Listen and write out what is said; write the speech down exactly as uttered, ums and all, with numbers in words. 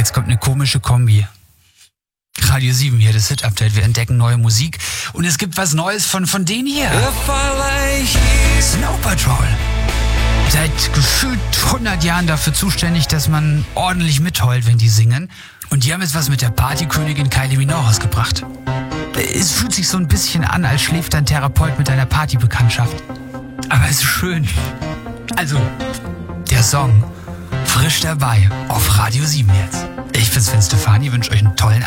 jetzt kommt eine komische Kombi. Radio sieben hier, das Hit-Update. Wir entdecken neue Musik. Und es gibt was Neues von, von denen hier. Snow Patrol. Seit gefühlt hundert Jahren dafür zuständig, dass man ordentlich mitheult, wenn die singen. Und die haben jetzt was mit der Partykönigin Kylie Minogue rausgebracht. Es fühlt sich so ein bisschen an, als schläft ein Therapeut mit einer Partybekanntschaft. Aber es ist schön. Also, der Song frisch dabei auf Radio sieben jetzt. Ich bin's, Sven Stefani, wünsche euch einen tollen